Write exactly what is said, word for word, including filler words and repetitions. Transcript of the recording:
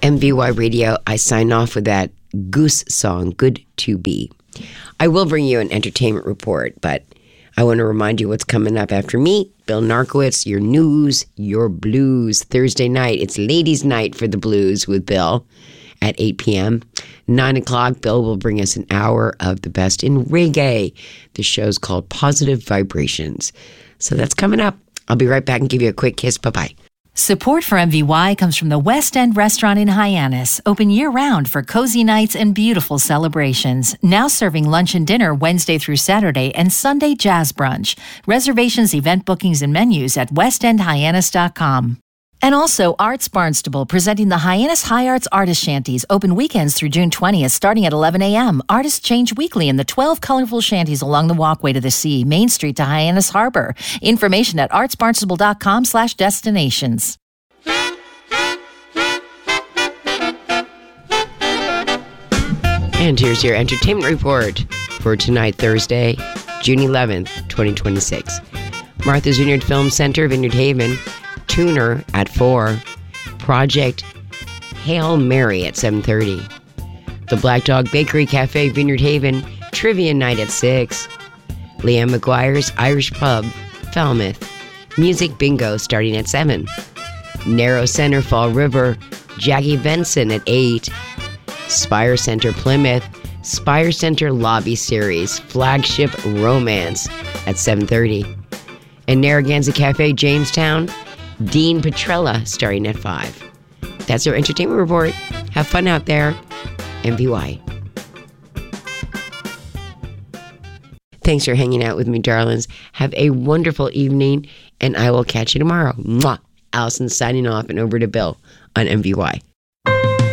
M V Y Radio, I sign off with that Goose song, Good to Be. I will bring you an entertainment report, but I want to remind you what's coming up after me. Bill Narkowitz, your news, your blues. Thursday night, it's ladies' night for the blues with Bill at eight p.m. nine o'clock, Bill will bring us an hour of the best in reggae. The show's called Positive Vibrations. So that's coming up. I'll be right back and give you a quick kiss. Bye-bye. Support for M V Y comes from the West End Restaurant in Hyannis, open year-round for cozy nights and beautiful celebrations. Now serving lunch and dinner Wednesday through Saturday and Sunday jazz brunch. Reservations, event bookings, and menus at west end hyannis dot com. And also, Arts Barnstable, presenting the Hyannis High Arts Artist Shanties, open weekends through June twentieth, starting at eleven a.m. Artists change weekly in the twelve colorful shanties along the walkway to the sea, Main Street to Hyannis Harbor. Information at arts barnstable dot com slash destinations. And here's your entertainment report for tonight, Thursday, June eleventh, twenty twenty-six. Martha's Vineyard Film Center, Vineyard Haven. Tuner at four, Project Hail Mary at seven thirty, the Black Dog Bakery Cafe, Vineyard Haven, Trivia Night at six, Leanne McGuire's Irish Pub, Falmouth, Music Bingo starting at seven, Narrow Center, Fall River, Jackie Benson at eight, Spire Center, Plymouth, Spire Center Lobby Series, Flagship Romance at seven thirty, and Narragansett Cafe, Jamestown, Dean Petrella starting at five. That's our entertainment report. Have fun out there. M V Y. Thanks for hanging out with me, darlings. Have a wonderful evening, and I will catch you tomorrow. Mwah. Allison signing off and over to Bill on M V Y.